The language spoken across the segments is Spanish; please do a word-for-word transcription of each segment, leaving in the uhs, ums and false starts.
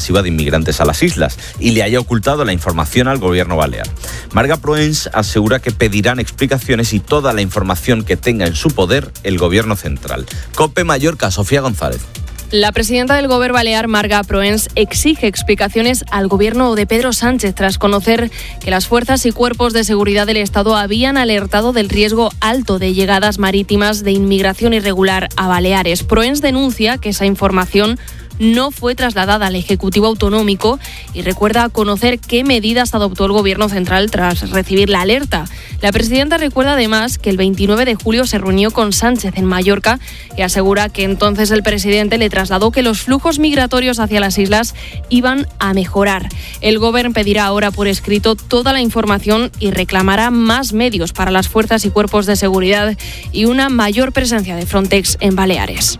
masiva de inmigrantes a las islas y le haya ocultado la información al gobierno balear. Marga Proens asegura que pedirán explicaciones y toda la información que tenga en su poder el gobierno central. COPE Mallorca, Sofía González. La presidenta del Gobierno balear, Marga Proens, exige explicaciones al gobierno de Pedro Sánchez tras conocer que las fuerzas y cuerpos de seguridad del Estado habían alertado del riesgo alto de llegadas marítimas de inmigración irregular a Baleares. Proens denuncia que esa información no fue trasladada al Ejecutivo Autonómico y recuerda conocer qué medidas adoptó el Gobierno central tras recibir la alerta. La presidenta recuerda además que el veintinueve de julio se reunió con Sánchez en Mallorca y asegura que entonces el presidente le trasladó que los flujos migratorios hacia las islas iban a mejorar. El Gobierno pedirá ahora por escrito toda la información y reclamará más medios para las fuerzas y cuerpos de seguridad y una mayor presencia de Frontex en Baleares.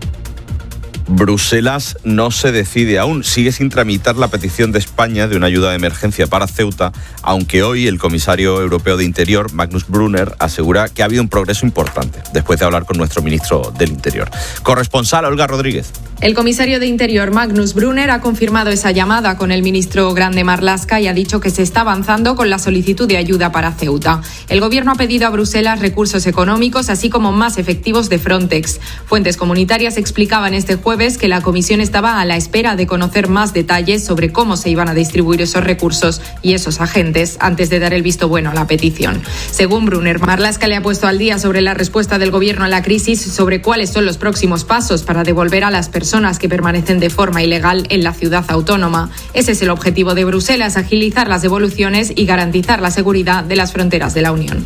Bruselas no se decide aún. Sigue sin tramitar la petición de España de una ayuda de emergencia para Ceuta, aunque hoy el comisario europeo de Interior, Magnus Brunner, asegura que ha habido un progreso importante, después de hablar con nuestro ministro del Interior. Corresponsal Olga Rodríguez. El comisario de Interior, Magnus Brunner, ha confirmado esa llamada con el ministro Grande Marlaska y ha dicho que se está avanzando con la solicitud de ayuda para Ceuta. El gobierno ha pedido a Bruselas recursos económicos, así como más efectivos de Frontex. Fuentes comunitarias explicaban este jueves que la comisión estaba a la espera de conocer más detalles sobre cómo se iban a distribuir esos recursos y esos agentes antes de dar el visto bueno a la petición. Según Brunner, Marlaska le ha puesto al día sobre la respuesta del gobierno a la crisis, sobre cuáles son los próximos pasos para devolver a las personas que permanecen de forma ilegal en la ciudad autónoma. Ese es el objetivo de Bruselas, agilizar las devoluciones y garantizar la seguridad de las fronteras de la Unión.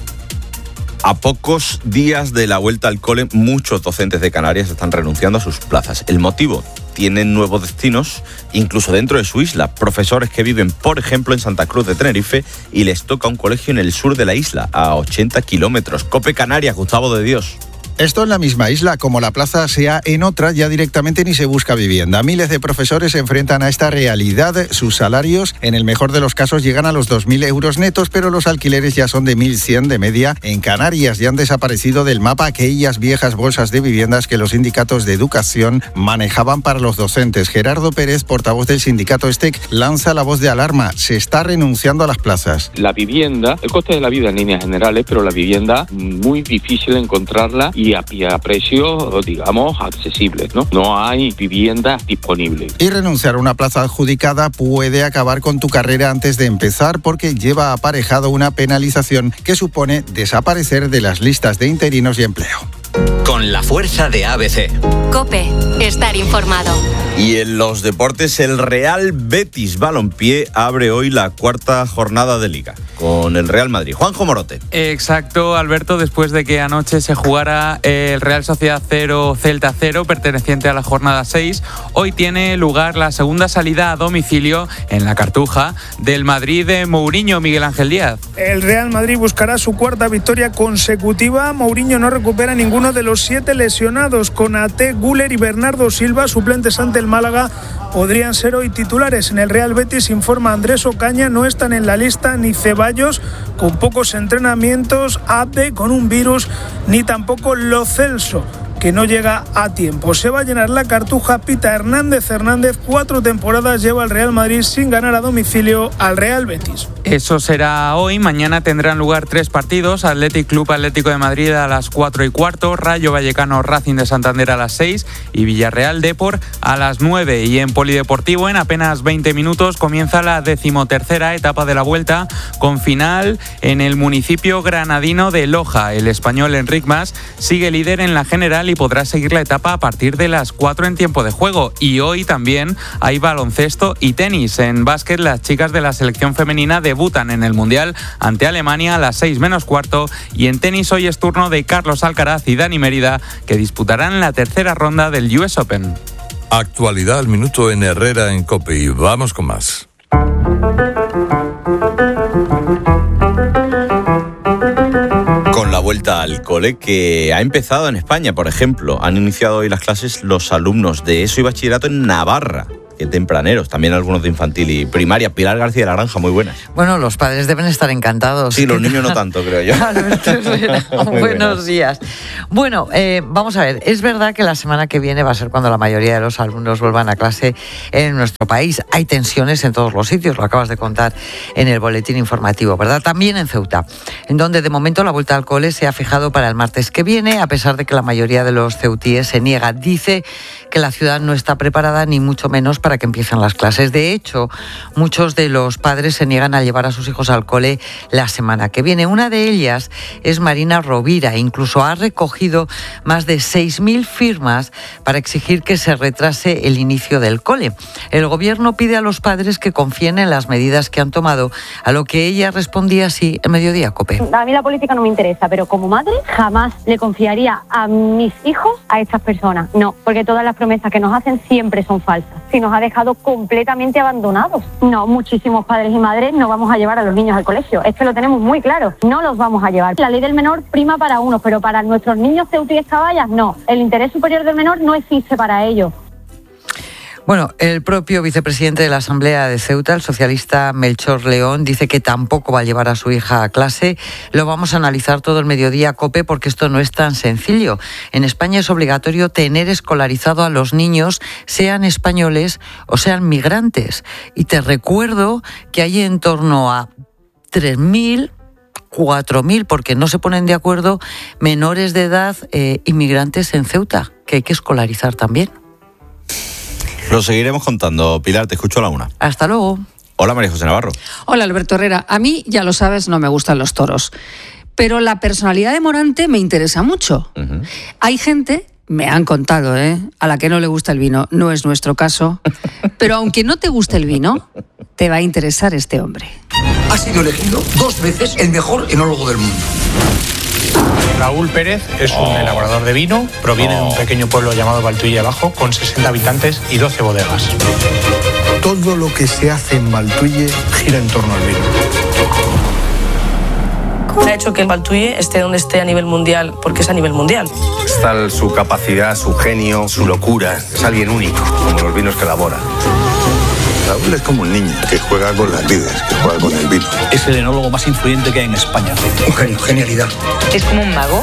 A pocos días de la vuelta al cole, muchos docentes de Canarias están renunciando a sus plazas. El motivo: tienen nuevos destinos, incluso dentro de su isla. Profesores que viven, por ejemplo, en Santa Cruz de Tenerife y les toca un colegio en el sur de la isla, a ochenta kilómetros. COPE Canarias, Gustavo de Dios. Esto en la misma isla, como la plaza sea en otra, ya directamente ni se busca vivienda. Miles de profesores se enfrentan a esta realidad. Sus salarios, en el mejor de los casos, llegan a los dos mil euros netos, pero los alquileres ya son de mil cien de media en Canarias. Ya han desaparecido del mapa aquellas viejas bolsas de viviendas que los sindicatos de educación manejaban para los docentes. Gerardo Pérez, portavoz del sindicato ESTEC, lanza la voz de alarma. Se está renunciando a las plazas. La vivienda, el coste de la vida en líneas generales, pero la vivienda muy difícil encontrarla y a, y a precios, digamos, accesibles, ¿no? No hay viviendas disponibles. Y renunciar a una plaza adjudicada puede acabar con tu carrera antes de empezar, porque lleva aparejado una penalización que supone desaparecer de las listas de interinos y empleo. Con la fuerza de A B C. COPE, estar informado. Y en los deportes, el Real Betis Balompié abre hoy la cuarta jornada de Liga con el Real Madrid. Juanjo Morote. Exacto, Alberto, después de que anoche se jugara el Real Sociedad cero, Celta cero, perteneciente a la jornada seis, hoy tiene lugar la segunda salida a domicilio en la Cartuja del Madrid de Mourinho. Miguel Ángel Díaz. El Real Madrid buscará su cuarta victoria consecutiva. Mourinho no recupera ninguno de los siete lesionados. Konaté, Güler y Bernardo Silva, suplentes ante el Málaga, podrían ser hoy titulares. En el Real Betis, informa Andrés Ocaña, no están en la lista ni Ceballos, con pocos entrenamientos, Abde con un virus, ni tampoco Lo Celso, que no llega a tiempo. Se va a llenar la Cartuja. Pita Hernández Hernández, cuatro temporadas lleva el Real Madrid sin ganar a domicilio al Real Betis. Eso será hoy. Mañana tendrán lugar tres partidos: Athletic Club Atlético de Madrid a las cuatro y cuarto, Rayo Vallecano Racing de Santander a las seis y Villarreal Depor a las nueve. Y en polideportivo, en apenas veinte minutos, comienza la decimotercera etapa de la Vuelta, con final en el municipio granadino de Loja. El español Enric Mas sigue líder en la general y podrá seguir la etapa a partir de las cuatro en tiempo de juego. Y hoy también hay baloncesto y tenis. En básquet, las chicas de la selección femenina debutan en el Mundial ante Alemania a las seis menos cuarto. Y en tenis hoy es turno de Carlos Alcaraz y Dani Mérida, que disputarán la tercera ronda del U S Open. Actualidad al minuto en Herrera en COPE, y vamos con más. Con la vuelta al cole, que ha empezado en España, por ejemplo, han iniciado hoy las clases los alumnos de ESO y bachillerato en Navarra. qué tempraneros. También algunos de infantil y primaria. Pilar García de la Granja, muy buenas. Bueno, los padres deben estar encantados. Sí, los niños no tanto, creo yo. Buenos buenas. días. Bueno, eh, vamos a ver, es verdad que la semana que viene va a ser cuando la mayoría de los alumnos vuelvan a clase en nuestro país. Hay tensiones en todos los sitios, lo acabas de contar en el boletín informativo, ¿verdad? También en Ceuta, en donde de momento la vuelta al cole se ha fijado para el martes que viene, a pesar de que la mayoría de los ceutíes se niega. Dice que la ciudad no está preparada ni mucho menos para que empiecen las clases. De hecho, muchos de los padres se niegan a llevar a sus hijos al cole la semana que viene. Una de ellas es Marina Rovira, incluso ha recogido más de seis mil firmas para exigir que se retrase el inicio del cole. El gobierno pide a los padres que confíen en las medidas que han tomado, a lo que ella respondía así en Mediodía COPE. A mí la política no me interesa, pero como madre jamás le confiaría a mis hijos a estas personas. No, porque todas las promesas que nos hacen siempre son falsas. Si nos ha dejado completamente abandonados. No, muchísimos padres y madres no vamos a llevar a los niños al colegio. Es que lo tenemos muy claro. No los vamos a llevar. La ley del menor prima para unos, pero para nuestros niños ceutíes caballas no. El interés superior del menor no existe para ellos. Bueno, el propio vicepresidente de la Asamblea de Ceuta, el socialista Melchor León, dice que tampoco va a llevar a su hija a clase. Lo vamos a analizar todo el Mediodía COPE porque esto no es tan sencillo. En España es obligatorio tener escolarizado a los niños, sean españoles o sean migrantes. Y te recuerdo que hay en torno a tres mil, cuatro mil, porque no se ponen de acuerdo, menores de edad eh, inmigrantes en Ceuta, que hay que escolarizar también. Lo seguiremos contando. Pilar, te escucho a la una. Hasta luego. Hola, María José Navarro. Hola, Alberto Herrera. A mí, ya lo sabes, no me gustan los toros. Pero la personalidad de Morante me interesa mucho. Uh-huh. Hay gente, me han contado, ¿eh?, a la que no le gusta el vino. No es nuestro caso. Pero aunque no te guste el vino, te va a interesar este hombre. Ha sido elegido dos veces el mejor enólogo del mundo. Raúl Pérez es un oh. elaborador de vino, proviene oh. de un pequeño pueblo llamado Valtuille Abajo, con sesenta habitantes y doce bodegas. Todo lo que se hace en Valtuille gira en torno al vino. Ha hecho que el Valtuille esté donde esté a nivel mundial, porque es a nivel mundial. Está su capacidad, su genio, su locura. Es alguien único, como los vinos que elabora. Raúl es como un niño que juega con las vides, que juega con el vino. Es el enólogo más influyente que hay en España. Un genio, genialidad. Es como un mago.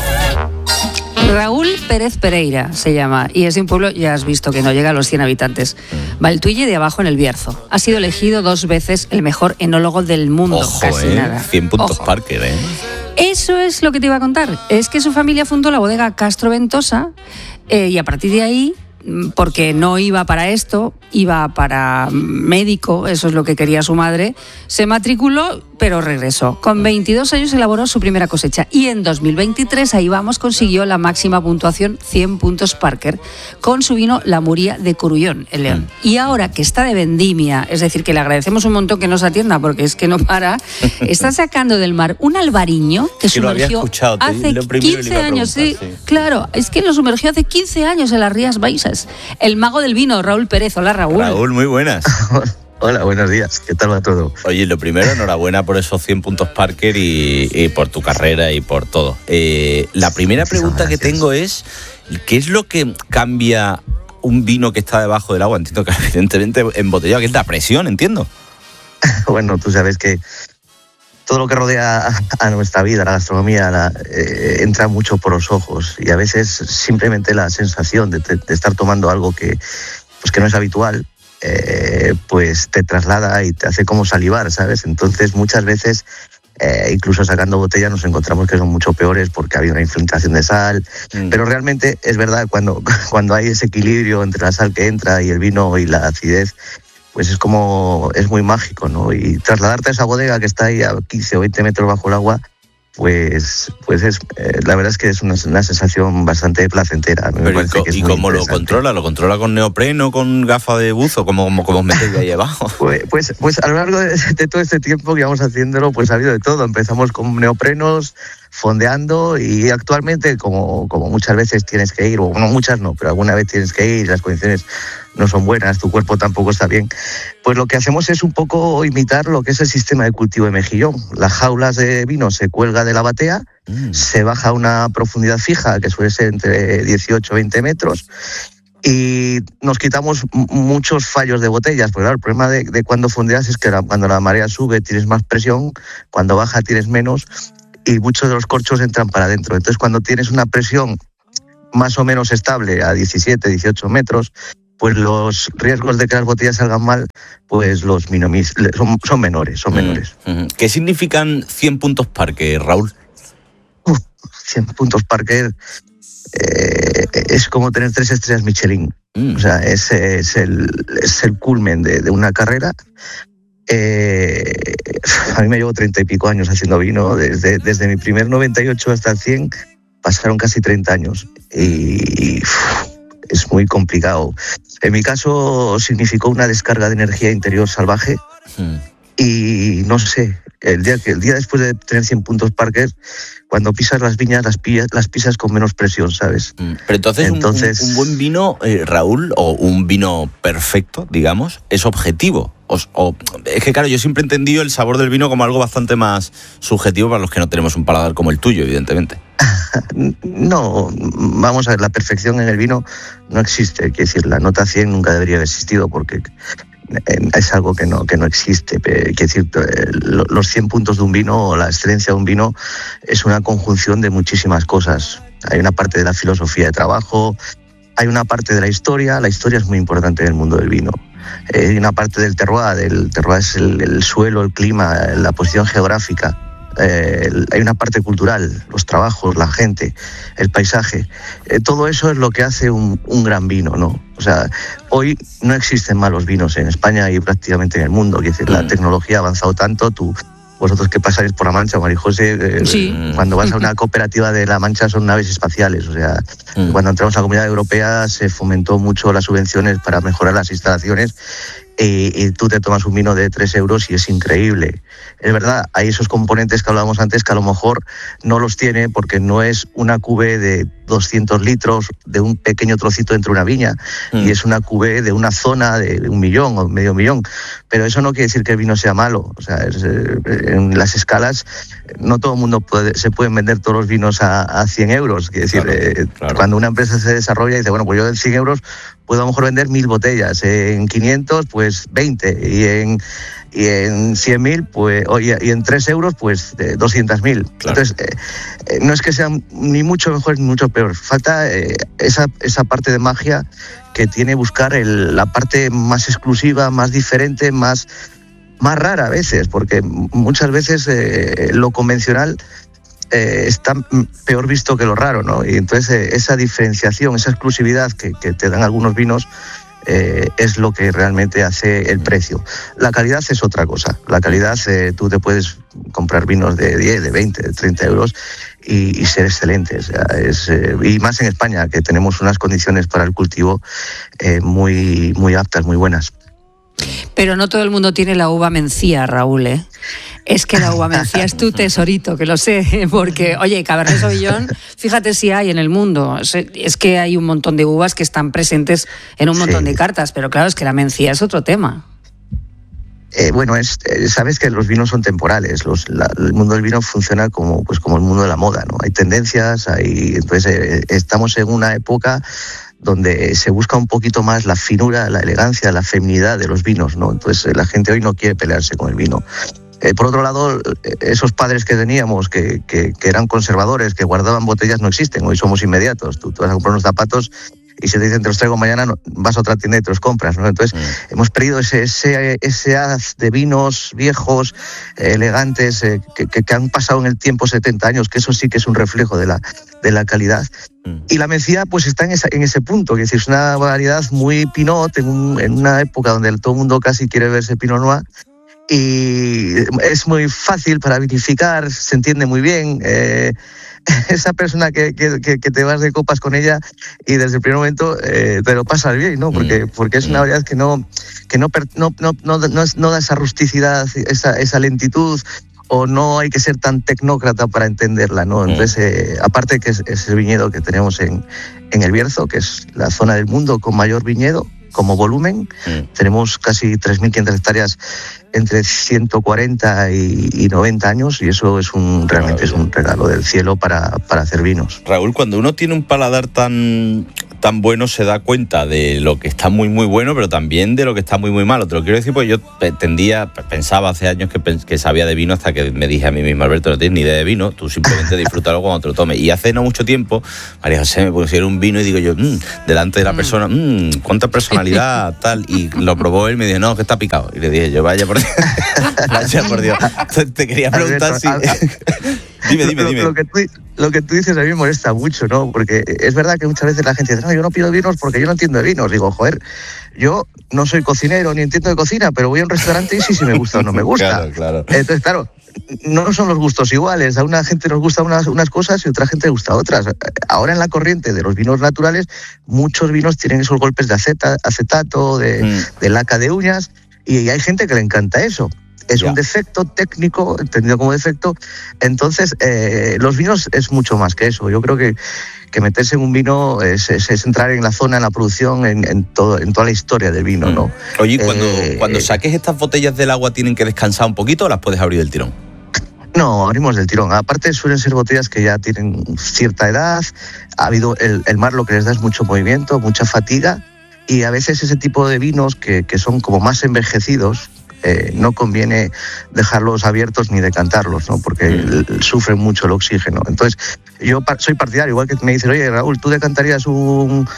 Raúl Pérez Pereira se llama y es de un pueblo, ya has visto, que no llega a los cien habitantes. Valtuille de Abajo, en el Bierzo. Ha sido elegido dos veces el mejor enólogo del mundo. Ojo, casi eh, nada. cien puntos Ojo. Parker, ¿eh? Eso es lo que te iba a contar. Es que su familia fundó la bodega Castro Ventosa eh, y a partir de ahí, porque no iba para esto, iba para médico, eso es lo que quería su madre, se matriculó, pero regresó. Con veintidós años elaboró su primera cosecha y en dos mil veintitrés, ahí vamos, consiguió la máxima puntuación, cien puntos Parker, con su vino La Muría de Corullón, en León. Mm. Y ahora que está de vendimia, es decir, que le agradecemos un montón que nos atienda, porque es que no para, está sacando del mar un albariño que sí, sumergió escuchado, hace quince años. Sí, sí, claro, es que lo sumergió hace quince años en las Rías Baixas. El mago del vino, Raúl Pérez. Hola, Raúl. Raúl, muy buenas. Hola, buenos días. ¿Qué tal va todo? Oye, lo primero, enhorabuena por esos cien puntos Parker y, y por tu carrera y por todo. Eh, la primera pregunta que tengo es, ¿qué es lo que cambia un vino que está debajo del agua? Entiendo que evidentemente embotellado, que es la presión, entiendo. Bueno, tú sabes que todo lo que rodea a nuestra vida, la gastronomía, la, eh, entra mucho por los ojos y a veces simplemente la sensación de, de estar tomando algo que, pues que no es habitual, eh, pues te traslada y te hace como salivar, ¿sabes? Entonces muchas veces, eh, incluso sacando botellas, nos encontramos que son mucho peores porque ha habido una infiltración de sal, mm. pero realmente es verdad, cuando, cuando hay ese equilibrio entre la sal que entra y el vino y la acidez, pues es como, es muy mágico, ¿no? Y trasladarte a esa bodega que está ahí a quince o veinte metros bajo el agua, pues, pues es, eh, la verdad es que es una, una sensación bastante placentera. Me Pero parece ¿y, co- que es ¿y muy cómo lo controla? ¿Lo controla con neopreno, con gafa de buzo? ¿Cómo, cómo, cómo os metéis ahí abajo? Pues, pues, pues a lo largo de, de todo este tiempo que íbamos haciéndolo, pues ha habido de todo. Empezamos con neoprenos, fondeando, y actualmente, como, como muchas veces tienes que ir, o no muchas no, pero alguna vez tienes que ir y las condiciones no son buenas, tu cuerpo tampoco está bien, pues lo que hacemos es un poco imitar lo que es el sistema de cultivo de mejillón. Las jaulas de vino se cuelga de la batea, mm. se baja a una profundidad fija, que suele ser entre dieciocho y veinte metros, y nos quitamos muchos fallos de botellas, porque claro, el problema de, de cuando fondeas es que la, cuando la marea sube tienes más presión, cuando baja tienes menos, y muchos de los corchos entran para adentro. Entonces, cuando tienes una presión más o menos estable a diecisiete, dieciocho metros, pues los riesgos de que las botellas salgan mal, pues los minomis, son, son menores, son menores. Mm-hmm. ¿Qué significan cien puntos Parker, Raúl? Uf, cien puntos Parker eh, es como tener tres estrellas Michelin. Mm. O sea, es, es, el, es el culmen de, de una carrera. Eh, a mí me llevo treinta y pico años haciendo vino. Desde, desde mi primer noventa y ocho hasta el cien pasaron casi treinta años. Y... Uf, es muy complicado. En mi caso significó una descarga de energía interior salvaje. Mm. Y no sé, el día, que, el día después de tener cien puntos Parker, cuando pisas las viñas, las, pillas, las pisas con menos presión, ¿sabes? Mm. Pero entonces, entonces un, un, un buen vino, eh, Raúl, o un vino perfecto, digamos, es objetivo. O, o, es que claro, yo siempre he entendido el sabor del vino como algo bastante más subjetivo para los que no tenemos un paladar como el tuyo, evidentemente. No, vamos a ver, la perfección en el vino no existe. Quiero decir, la nota cien nunca debería haber existido porque es algo que no, que no existe. Quiero decir, los cien puntos de un vino o la excelencia de un vino es una conjunción de muchísimas cosas. Hay una parte de la filosofía de trabajo, hay una parte de la historia. La historia es muy importante en el mundo del vino. Hay una parte del terroir, el terroir es el, el suelo, el clima, la posición geográfica. Eh, hay una parte cultural, los trabajos, la gente, el paisaje. Eh, todo eso es lo que hace un, un gran vino, ¿no? O sea, hoy no existen malos vinos en España y prácticamente en el mundo. Quiero decir, la tecnología ha avanzado tanto. Tú, vosotros que pasáis por La Mancha, María José, eh, sí. Cuando vas a una cooperativa de La Mancha son naves espaciales. O sea, mm. cuando entramos a la Comunidad Europea se fomentó mucho las subvenciones para mejorar las instalaciones. Y, y tú te tomas un vino de tres euros y es increíble. Es verdad, hay esos componentes que hablábamos antes que a lo mejor no los tiene porque no es una cuvée de doscientos litros de un pequeño trocito entre una viña mm. y es una cuvée de una zona de un millón o medio millón. Pero eso no quiere decir que el vino sea malo. O sea, es, en las escalas no todo el mundo puede, se pueden vender todos los vinos a, a cien euros. Quiere decir, claro, eh, claro. Cuando una empresa se desarrolla y dice, bueno, pues yo de cien euros puedo a lo mejor vender mil botellas, en quinientos pues veinte y en, y en cien mil pues, oye, y en tres euros pues eh, doscientos mil. Claro. Entonces, eh, eh, no es que sean ni mucho mejor ni mucho peor, falta eh, esa, esa parte de magia que tiene buscar el, la parte más exclusiva, más diferente, más, más rara a veces, porque muchas veces eh, lo convencional Eh, está peor visto que lo raro, ¿no? Y entonces eh, esa diferenciación, esa exclusividad que, que te dan algunos vinos eh, es lo que realmente hace el precio. La calidad es otra cosa. La calidad, eh, tú te puedes comprar vinos de diez, de veinte, de treinta euros y, y ser excelentes. O sea, es, eh, y más en España, que tenemos unas condiciones para el cultivo eh, muy, muy aptas, muy buenas. Pero no todo el mundo tiene la uva mencía, Raúl, ¿eh? Es que la uva mencía es tu tesorito, que lo sé, porque, oye, Cabernet Sauvignon, fíjate si hay en el mundo. Es que hay un montón de uvas que están presentes en un montón sí. de cartas, pero claro, es que la mencía es otro tema. Eh, bueno, es, eh, sabes que los vinos son temporales. Los, la, el mundo del vino funciona como, pues, como el mundo de la moda, ¿no? Hay tendencias, hay, entonces eh, estamos en una época donde se busca un poquito más la finura, la elegancia, la feminidad de los vinos, ¿no? Entonces eh, la gente hoy no quiere pelearse con el vino. Eh, por otro lado, esos padres que teníamos, que, que, que eran conservadores, que guardaban botellas, no existen. Hoy somos inmediatos. Tú, tú vas a comprar unos zapatos y si te dicen te los traigo mañana, no, vas a otra tienda y te los compras, ¿no? Entonces, mm. hemos perdido ese, ese, ese haz de vinos viejos, eh, elegantes, eh, que, que, que han pasado en el tiempo setenta años, que eso sí que es un reflejo de la, de la calidad. Mm. Y la mencía, pues está en, esa, en ese punto, que es decir, es una variedad muy pinot, en, un, en una época donde todo el mundo casi quiere verse pinot noir, y es muy fácil para vinificar, se entiende muy bien. Eh, esa persona que, que, que te vas de copas con ella y desde el primer momento eh, te lo pasas bien, ¿no? Porque, porque es una variedad que no, que no, no, no, no, no, no da esa rusticidad, esa, esa lentitud, o no hay que ser tan tecnócrata para entenderla, ¿no? Entonces, eh, aparte que es, es el viñedo que tenemos en, en el Bierzo, que es la zona del mundo con mayor viñedo, como volumen, mm. tenemos casi tres mil quinientas hectáreas entre ciento cuarenta y, y noventa años, y eso es un realmente es un regalo del cielo para, para hacer vinos. Raúl, cuando uno tiene un paladar tan, tan tan bueno se da cuenta de lo que está muy muy bueno, pero también de lo que está muy muy malo. Te lo quiero decir porque yo tendía, pensaba hace años que, que sabía de vino hasta que me dije a mí mismo, Alberto, no tienes ni idea de vino, tú simplemente disfrútalo cuando te lo tomes. Y hace no mucho tiempo, María José me pusieron un vino y digo yo, mmm, delante de la persona, mmm, cuánta personalidad, tal, y lo probó él y me dijo, no, que está picado. Y le dije yo, vaya por Dios, vaya por Dios. Entonces, te quería preguntar Alberto, si... Dime, dime, dime. Lo, lo, que tú, lo que tú dices a mí me molesta mucho, ¿no? Porque es verdad que muchas veces la gente dice, no, yo no pido vinos porque yo no entiendo de vinos. Digo, joder, yo no soy cocinero ni entiendo de cocina, pero voy a un restaurante y sí, si me gusta o no me gusta. Claro, claro. Entonces, claro, no son los gustos iguales. A una gente nos gustan unas, unas cosas y a otra gente le gusta otras. Ahora en la corriente de los vinos naturales, muchos vinos tienen esos golpes de aceta, acetato, de, mm. de laca de uñas, y hay gente que le encanta eso. Es ya. un defecto técnico, entendido como defecto. Entonces, eh, los vinos es mucho más que eso. Yo creo que, que meterse en un vino es, es, es entrar en la zona, en la producción, en, en, todo, en toda la historia del vino, ¿no? Oye, cuando, eh, cuando saques estas botellas del agua, ¿tienen que descansar un poquito o las puedes abrir del tirón? No, abrimos del tirón. Aparte suelen ser botellas que ya tienen cierta edad. Ha habido el, el mar, lo que les da es mucho movimiento, mucha fatiga. Y a veces ese tipo de vinos que, que son como más envejecidos, Eh, no conviene dejarlos abiertos ni decantarlos, ¿no? Porque mm. sufren mucho el oxígeno. Entonces, yo soy partidario, igual que me dices, oye, Raúl, ¿tú decantarías un,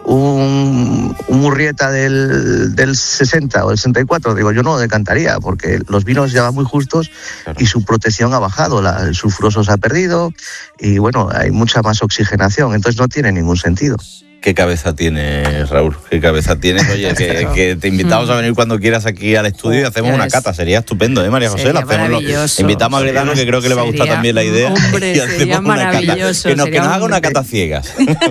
un, un Murrieta del, del sesenta o del sesenta y cuatro? Digo, yo no lo decantaría, porque los vinos ya van muy justos claro. y su protección ha bajado, la, el sulfuroso se ha perdido y, bueno, hay mucha más oxigenación, entonces no tiene ningún sentido. ¿Qué cabeza tienes, Raúl? ¿Qué cabeza tienes? Oye, que, que te invitamos a venir cuando quieras aquí al estudio y hacemos una cata. Sería estupendo, ¿eh, María José? La hacemos lo, invitamos a Gredano, que creo que le va a gustar sería, también la idea. Hombre, y hacemos una cata. Que nos, que nos haga una cata ciegas.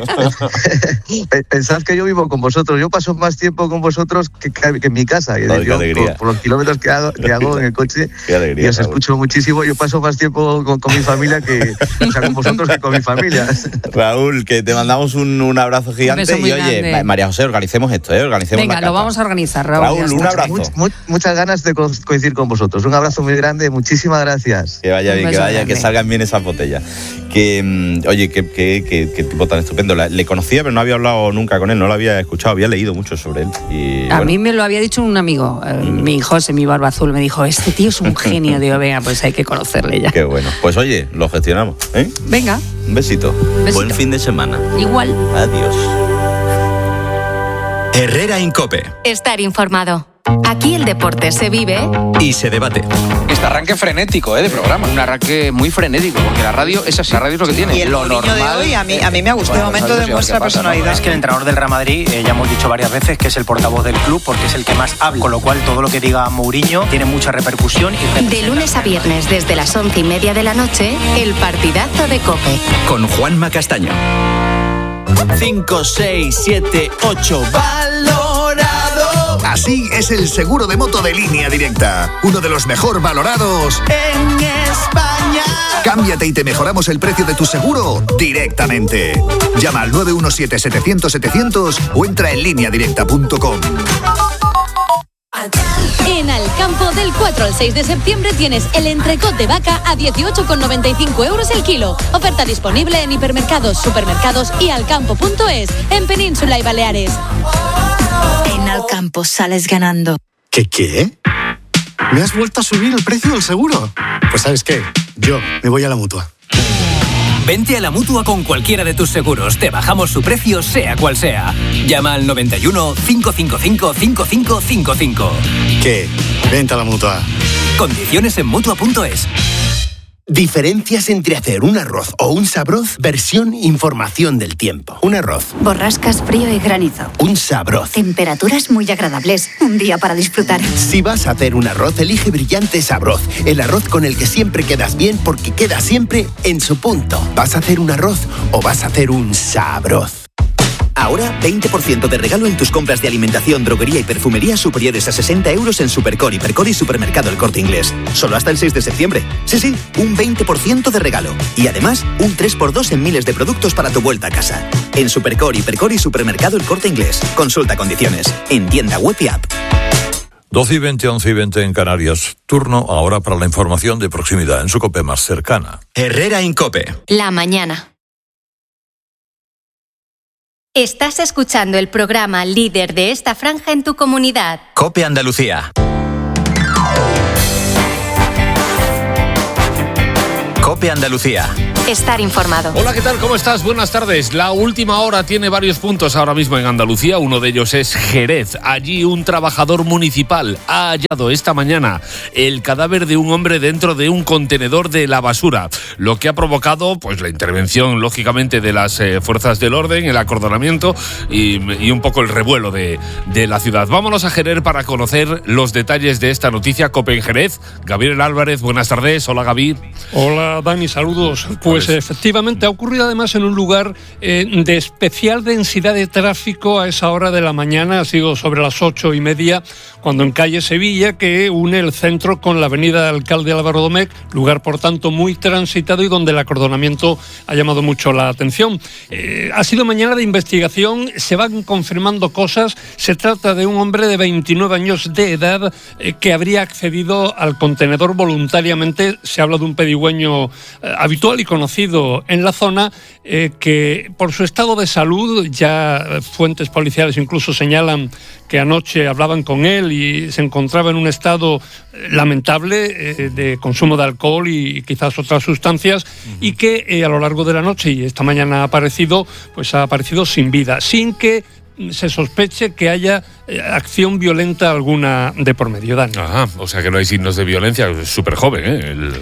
Pensad que yo vivo con vosotros. Yo paso más tiempo con vosotros que, que en mi casa. Y Ay, yo, por, por los kilómetros que hago, que hago en el coche, qué alegría, y os Raúl. Escucho muchísimo. Yo paso más tiempo con, con mi familia que o sea, con vosotros que con mi familia. Raúl, que te mandamos un, un abrazo gigante. Un y oye, grande. María José, organicemos esto, ¿eh? Organicemos Venga, la cata. Lo vamos a organizar, Raúl. Raúl, un abrazo. Much, much, muchas ganas de co- coincidir con vosotros. Un abrazo muy grande, muchísimas gracias. Que vaya bien, que vaya, grande. Que salgan bien esas botellas. Que, oye, qué, qué, qué, qué tipo tan estupendo. Le conocía, pero no había hablado nunca con él, no lo había escuchado, había leído mucho sobre él. Y, a bueno. mí me lo había dicho un amigo, eh, mm. mi José, mi barba azul, me dijo, este tío es un genio. Digo, venga, pues hay que conocerle ya. Qué bueno. Pues oye, lo gestionamos, ¿eh? Venga. Un besito. besito. Buen fin de semana. Igual. Adiós. Herrera Incope. Estar informado. Aquí el deporte se vive y se debate. Este arranque frenético, ¿eh? De programa. Un arranque muy frenético, porque la radio es así, la radio es lo que tiene. Y el lo normal de hoy a mí, a mí me ha gustado. Bueno, de momento demuestra personalidad. ¿no? Es que el entrenador del Real Madrid, eh, ya hemos dicho varias veces que es el portavoz del club porque es el que más habla, con lo cual todo lo que diga Mourinho tiene mucha repercusión. Y de lunes a viernes desde las once y media de la noche, el partidazo de COPE. Con Juanma Castaño. cinco, seis, siete, ocho valorado. Así es el seguro de moto de Línea Directa, uno de los mejor valorados en España. Cámbiate y te mejoramos el precio de tu seguro directamente. Llama al nueve uno siete, setecientos, setecientos o entra en línea directa punto com. En Alcampo, del cuatro al seis de septiembre tienes el entrecot de vaca a dieciocho con noventa y cinco euros el kilo. Oferta disponible en hipermercados, supermercados y alcampo punto es, en Península y Baleares. En Alcampo sales ganando. ¿Qué qué? ¿Me has vuelto a subir el precio del seguro? Pues ¿sabes qué? Yo me voy a la Mutua. Vente a la Mutua con cualquiera de tus seguros. Te bajamos su precio, sea cual sea. Llama al noventa y uno, cinco cinco cinco, cinco cinco cinco cinco. ¿Qué? Vente a la Mutua. Condiciones en Mutua punto es. Diferencias entre hacer un arroz o un sabroz, versión información del tiempo. Un arroz. Borrascas, frío y granizo. Un sabroz. Temperaturas muy agradables. Un día para disfrutar. Si vas a hacer un arroz, elige Brillante Sabroz. El arroz con el que siempre quedas bien porque queda siempre en su punto. ¿Vas a hacer un arroz o vas a hacer un sabroz? Ahora, veinte por ciento de regalo en tus compras de alimentación, droguería y perfumería superiores a sesenta euros en Supercor, Hipercor y Supermercado El Corte Inglés. Solo hasta el seis de septiembre. Sí, sí, un veinte por ciento de regalo. Y además, un tres por dos en miles de productos para tu vuelta a casa. En Supercor, Hipercor y Supermercado El Corte Inglés. Consulta condiciones. En tienda web y app. doce y veinte, once y veinte en Canarias. Turno ahora para la información de proximidad en su COPE más cercana. Herrera Incope. La mañana. Estás escuchando el programa líder de esta franja en tu comunidad. COPE Andalucía. COPE Andalucía. Estar informado. Hola, ¿qué tal? ¿Cómo estás? Buenas tardes. La última hora tiene varios puntos ahora mismo en Andalucía. Uno de ellos es Jerez. Allí un trabajador municipal ha hallado esta mañana el cadáver de un hombre dentro de un contenedor de la basura, lo que ha provocado pues la intervención, lógicamente, de las eh, fuerzas del orden, el acordonamiento y, y un poco el revuelo de, de la ciudad. Vámonos a Jerez para conocer los detalles de esta noticia. COPE en Jerez. Gabriel Álvarez, buenas tardes. Hola, Gaby. Hola, Dani, saludos. Pues efectivamente ha ocurrido además en un lugar eh, de especial densidad de tráfico a esa hora de la mañana. Ha sido sobre las ocho y media, cuando en calle Sevilla, que une el centro con la avenida Alcalde Álvaro Domecq, lugar por tanto muy transitado y donde el acordonamiento ha llamado mucho la atención. Eh, ha sido mañana de investigación, se van confirmando cosas. Se trata de un hombre de veintinueve años de edad eh, que habría accedido al contenedor voluntariamente. Se habla de un pedigüeño eh, habitual y conocido en la zona, eh, que por su estado de salud, ya fuentes policiales incluso señalan que anoche hablaban con él y se encontraba en un estado lamentable eh, de consumo de alcohol y quizás otras sustancias, uh-huh. y que eh, a lo largo de la noche y esta mañana ha aparecido, pues ha aparecido sin vida, sin que se sospeche que haya eh, acción violenta alguna de por medio. Dani. Ajá, o sea que no hay signos de violencia. Es súper joven, ¿eh? El, el...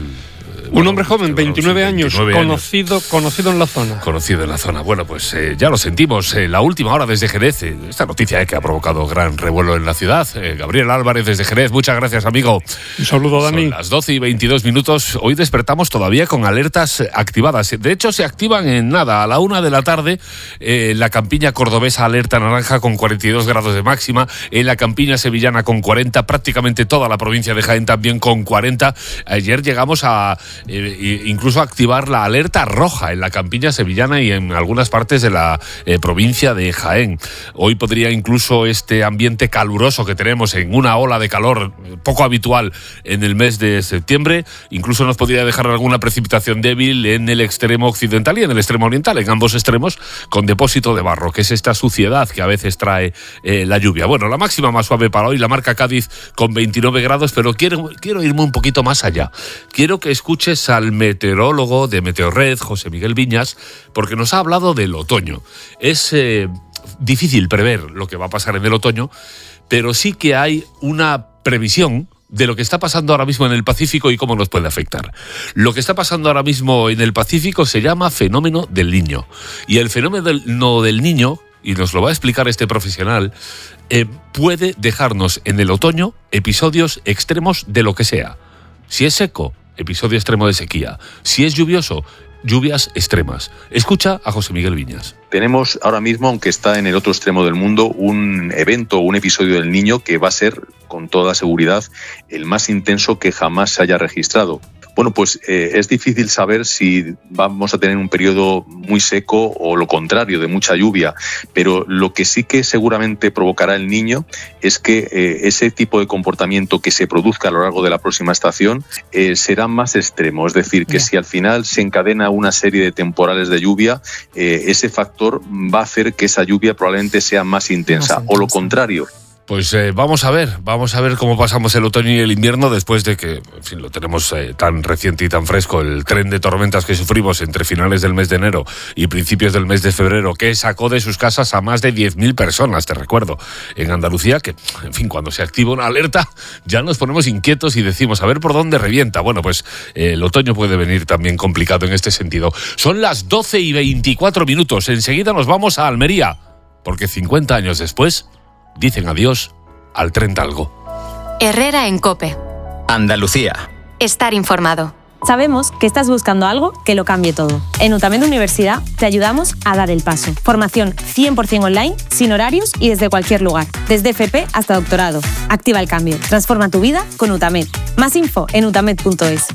Un hombre joven, veintinueve años, conocido, conocido en la zona. Conocido en la zona. Bueno, pues eh, ya lo sentimos. Eh, la última hora desde Jerez. Eh, esta noticia eh, que ha provocado gran revuelo en la ciudad. Eh, Gabriel Álvarez desde Jerez. Muchas gracias, amigo. Un saludo, Dani. Son las doce y veintidós minutos. Hoy despertamos todavía con alertas activadas. De hecho, se activan en nada. A la una de la tarde, eh, la campiña cordobesa alerta naranja con cuarenta y dos grados de máxima. En la campiña sevillana con cuarenta. Prácticamente toda la provincia de Jaén también con cuarenta. Ayer llegamos a... Eh, incluso activar la alerta roja en la campiña sevillana y en algunas partes de la eh, provincia de Jaén. Hoy podría incluso este ambiente caluroso que tenemos en una ola de calor poco habitual en el mes de septiembre, incluso nos podría dejar alguna precipitación débil en el extremo occidental y en el extremo oriental, en ambos extremos, con depósito de barro, que es esta suciedad que a veces trae eh, la lluvia. Bueno, la máxima más suave para hoy la marca Cádiz con veintinueve grados, pero quiero, quiero irme un poquito más allá. Quiero que escuches al meteorólogo de Meteorred, José Miguel Viñas, porque nos ha hablado del otoño. Es eh, difícil prever lo que va a pasar en el otoño, pero sí que hay una previsión de lo que está pasando ahora mismo en el Pacífico y cómo nos puede afectar. Lo que está pasando ahora mismo en el Pacífico se llama fenómeno del Niño. Y el fenómeno del Niño, y nos lo va a explicar este profesional, eh, puede dejarnos en el otoño episodios extremos de lo que sea. Si es seco, episodio extremo de sequía. Si es lluvioso, lluvias extremas. Escucha a José Miguel Viñas. Tenemos ahora mismo, aunque está en el otro extremo del mundo, un evento, un episodio del Niño que va a ser, con toda seguridad, el más intenso que jamás se haya registrado. Bueno, pues eh, es difícil saber si vamos a tener un periodo muy seco o lo contrario, de mucha lluvia, pero lo que sí que seguramente provocará el Niño es que eh, ese tipo de comportamiento que se produzca a lo largo de la próxima estación eh, será más extremo, es decir, que si al final se encadena una serie de temporales de lluvia, eh, ese factor va a hacer que esa lluvia probablemente sea más intensa, más intensa. O lo contrario. Pues eh, vamos a ver, vamos a ver cómo pasamos el otoño y el invierno después de que, en fin, lo tenemos eh, tan reciente y tan fresco, el tren de tormentas que sufrimos entre finales del mes de enero y principios del mes de febrero, que sacó de sus casas a más de diez mil personas, te recuerdo, en Andalucía, que, en fin, cuando se activa una alerta ya nos ponemos inquietos y decimos, a ver por dónde revienta. Bueno, pues eh, el otoño puede venir también complicado en este sentido. Son las doce y veinticuatro minutos, enseguida nos vamos a Almería, porque cincuenta años después dicen adiós al tren Talgo. Herrera en COPE. Andalucía. Estar informado. Sabemos que estás buscando algo que lo cambie todo. En UTAMED Universidad te ayudamos a dar el paso. Formación cien por ciento online, sin horarios y desde cualquier lugar. Desde F P hasta doctorado. Activa el cambio. Transforma tu vida con UTAMED. Más info en utamed punto es.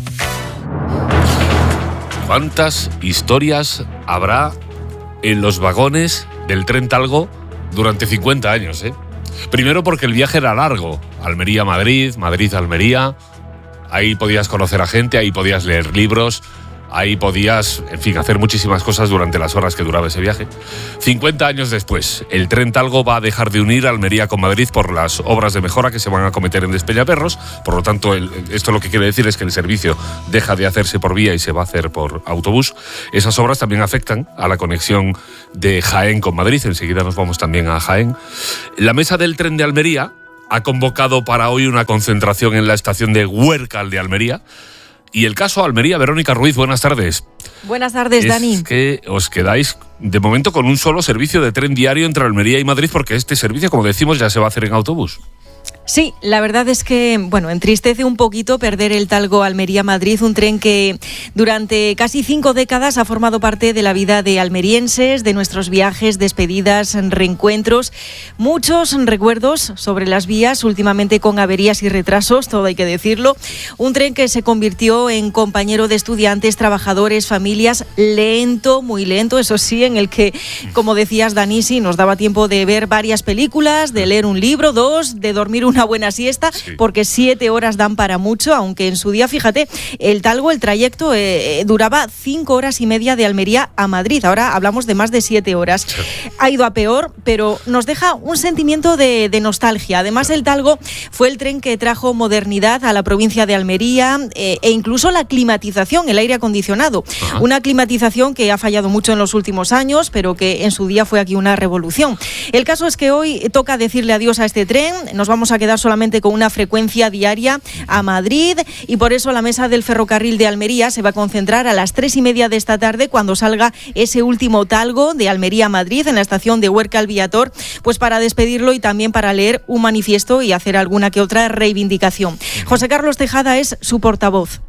¿Cuántas historias habrá en los vagones del tren Talgo durante cincuenta años, eh? Primero porque el viaje era largo, Almería-Madrid, Madrid-Almería, ahí podías conocer a gente, ahí podías leer libros, Ahí podías, en fin, hacer muchísimas cosas durante las horas que duraba ese viaje. cincuenta años después, el tren Talgo va a dejar de unir Almería con Madrid por las obras de mejora que se van a cometer en Despeñaperros. Por lo tanto, el, esto lo que quiere decir es que el servicio deja de hacerse por vía y se va a hacer por autobús. Esas obras también afectan a la conexión de Jaén con Madrid. Enseguida nos vamos también a Jaén. La mesa del tren de Almería ha convocado para hoy una concentración en la estación de Huércal de Almería. Y el caso Almería, Verónica Ruiz, buenas tardes. Buenas tardes, es Dani. Es que os quedáis de momento con un solo servicio de tren diario entre Almería y Madrid, porque este servicio, como decimos, ya se va a hacer en autobús. Sí, la verdad es que, bueno, entristece un poquito perder el Talgo Almería-Madrid, un tren que durante casi cinco décadas ha formado parte de la vida de almerienses, de nuestros viajes, despedidas, reencuentros, muchos recuerdos sobre las vías, últimamente con averías y retrasos, todo hay que decirlo. Un tren que se convirtió en compañero de estudiantes, trabajadores, familias, lento, muy lento, eso sí, en el que, como decías, Danisi, nos daba tiempo de ver varias películas, de leer un libro, dos, de dormir una buena siesta, sí. Porque siete horas dan para mucho, aunque en su día, fíjate, el Talgo, el trayecto eh, duraba cinco horas y media de Almería a Madrid. Ahora hablamos de más de siete horas. Sí. Ha ido a peor, pero nos deja un sentimiento de, de nostalgia. Además, el Talgo fue el tren que trajo modernidad a la provincia de Almería eh, e incluso la climatización, el aire acondicionado. Ajá. Una climatización que ha fallado mucho en los últimos años, pero que en su día fue aquí una revolución. El caso es que hoy toca decirle adiós a este tren. Nos vamos a quedar solamente con una frecuencia diaria a Madrid y por eso la mesa del ferrocarril de Almería se va a concentrar a las tres y media de esta tarde cuando salga ese último Talgo de Almería a Madrid en la estación de Huércal Viator, pues para despedirlo y también para leer un manifiesto y hacer alguna que otra reivindicación. José Carlos Tejada es su portavoz.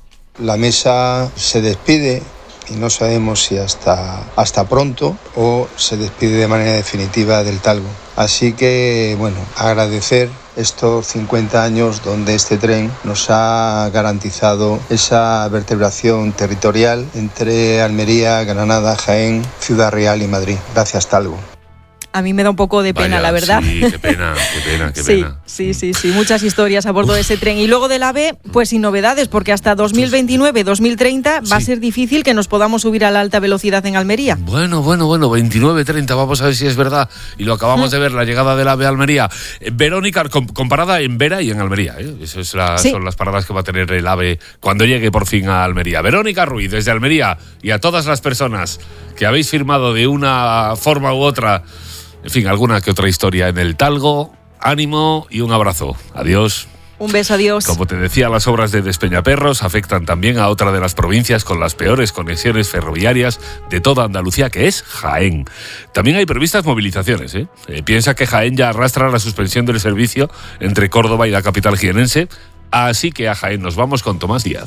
La mesa se despide y no sabemos si hasta, hasta pronto o se despide de manera definitiva del Talgo. Así que, bueno, agradecer estos cincuenta años donde este tren nos ha garantizado esa vertebración territorial entre Almería, Granada, Jaén, Ciudad Real y Madrid. Gracias, Talgo. A mí me da un poco de pena, Vaya, la verdad. Sí, qué pena, qué pena, qué sí, pena. Sí, sí, sí, muchas historias a bordo Uf. de ese tren. Y luego del AVE, pues sin novedades, porque hasta dos mil veintinueve, dos mil treinta sí. va a ser difícil que nos podamos subir a la alta velocidad en Almería. Bueno, bueno, bueno, veintinueve treinta, vamos a ver si es verdad. Y lo acabamos ¿Mm? de ver, la llegada del AVE a Almería. Eh, Verónica, com- comparada en Vera y en Almería. ¿eh? Esas es la, sí. son las paradas que va a tener el AVE cuando llegue por fin a Almería. Verónica Ruiz, desde Almería, y a todas las personas que habéis firmado de una forma u otra, en fin, alguna que otra historia en el Talgo, ánimo y un abrazo. Adiós. Un beso, adiós. Como te decía, las obras de Despeñaperros afectan también a otra de las provincias con las peores conexiones ferroviarias de toda Andalucía, que es Jaén. También hay previstas movilizaciones. ¿eh? Eh, piensa que Jaén ya arrastra la suspensión del servicio entre Córdoba y la capital jienense, así que a Jaén nos vamos con Tomás Díaz.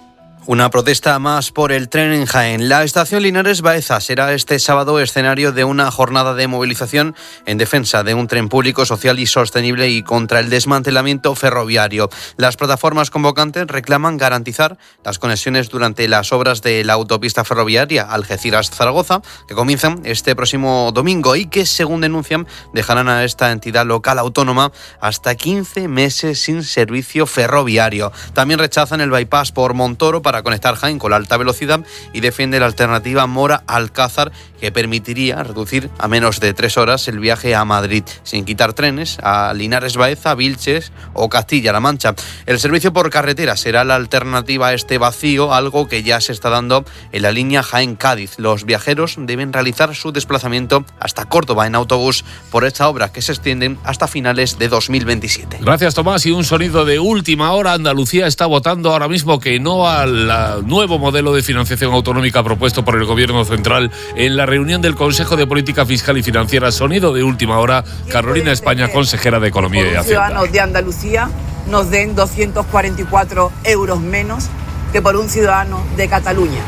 Una protesta más por el tren en Jaén. La estación Linares Baeza será este sábado escenario de una jornada de movilización en defensa de un tren público, social y sostenible y contra el desmantelamiento ferroviario. Las plataformas convocantes reclaman garantizar las conexiones durante las obras de la autopista ferroviaria Algeciras-Zaragoza, que comienzan este próximo domingo y que, según denuncian, dejarán a esta entidad local autónoma hasta quince meses sin servicio ferroviario. También rechazan el bypass por Montoro para para conectar Jaén con la alta velocidad y defiende la alternativa Mora-Alcázar, que permitiría reducir a menos de tres horas el viaje a Madrid, sin quitar trenes a Linares Baeza, Vilches o Castilla-La Mancha. El servicio por carretera será la alternativa a este vacío, algo que ya se está dando en la línea Jaén-Cádiz. Los viajeros deben realizar su desplazamiento hasta Córdoba en autobús por esta obra, que se extiende hasta finales de dos mil veintisiete. Gracias, Tomás. Y un sonido de última hora. Andalucía está votando ahora mismo que no al el nuevo modelo de financiación autonómica propuesto por el Gobierno Central en la reunión del Consejo de Política Fiscal y Financiera. Sonido de última hora, Carolina España, consejera de Economía y Hacienda. Los ciudadanos de Andalucía nos den doscientos cuarenta y cuatro euros menos que por un ciudadano de Cataluña.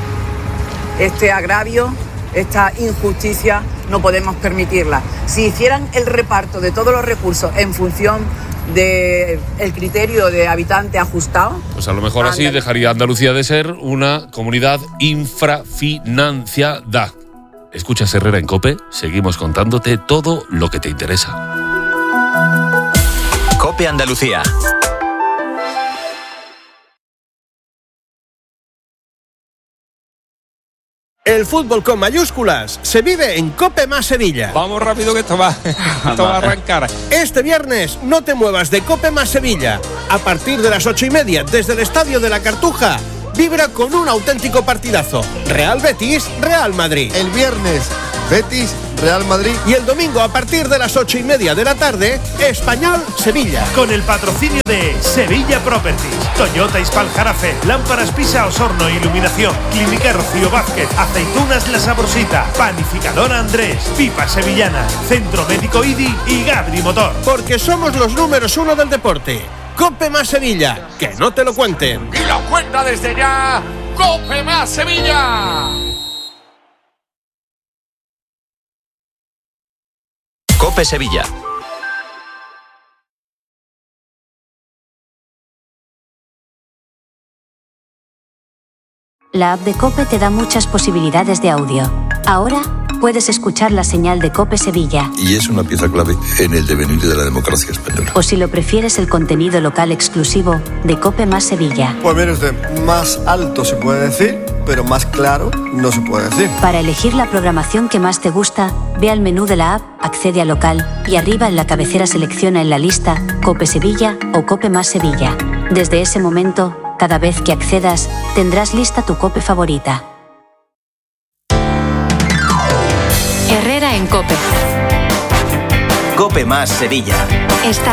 Este agravio, esta injusticia, no podemos permitirla. Si hicieran el reparto de todos los recursos en función del criterio de habitante ajustado, pues a lo mejor así Andal- dejaría Andalucía de ser una comunidad infrafinanciada. Escuchas Herrera en COPE, seguimos contándote todo lo que te interesa. COPE Andalucía. El fútbol con mayúsculas se vive en COPE más Sevilla. Vamos rápido que esto va, esto va a arrancar. Este viernes no te muevas de COPE más Sevilla. A partir de las ocho y media, desde el Estadio de la Cartuja, vibra con un auténtico partidazo. Real Betis, Real Madrid. El viernes, Betis, Real Madrid. Y el domingo a partir de las ocho y media de la tarde, Español, Sevilla. Con el patrocinio de Sevilla Properties, Toyota Hispal Jarafe, Lámparas Pisa Osorno Iluminación, Clínica Rocío Vázquez, Aceitunas La Sabrosita, Panificadora Andrés, Pipas Sevillanas, Centro Médico I D I y Gabri Motor. Porque somos los números uno del deporte. COPE más Sevilla, que no te lo cuenten. Y lo cuenta desde ya, COPE más Sevilla. COPE Sevilla. La app de COPE te da muchas posibilidades de audio. Ahora puedes escuchar la señal de COPE Sevilla. Y es una pieza clave en el devenir de la democracia española. O si lo prefieres, el contenido local exclusivo de COPE más Sevilla. Pues mire usted, más alto se puede decir, pero más claro no se puede decir. Para elegir la programación que más te gusta, ve al menú de la app, accede a local y arriba en la cabecera selecciona en la lista COPE Sevilla o COPE más Sevilla. Desde ese momento, cada vez que accedas, tendrás lista tu COPE favorita. Herrera en COPE. COPE más Sevilla. Está